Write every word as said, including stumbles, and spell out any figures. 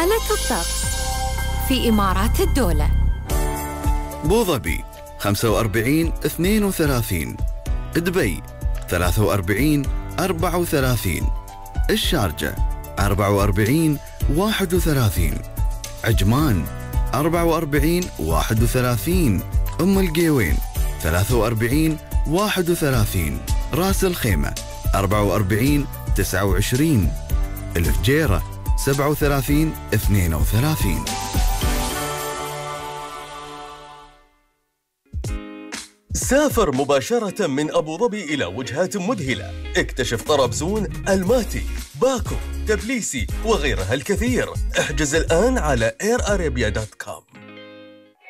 حالة الطقس في إمارات الدولة: أبو ظبي خمسة وأربعين اثنين وثلاثين، دبي ثلاثة وأربعين أربعة وثلاثين، الشارجة أربعة وأربعين واحد وثلاثين، عجمان أربعة وأربعين واحد وثلاثين، أم القيوين ثلاثة وأربعين واحد وثلاثين، راس الخيمة أربعة وأربعين تسعة وعشرين، الفجيرة سبعة وثلاثين اثنين وثلاثين. سافر مباشرة من أبو ظبي إلى وجهات مذهلة. اكتشف طرابزون، الماتي، باكو، تبليسي وغيرها الكثير. احجز الآن على اير ارابيا دوت كوم.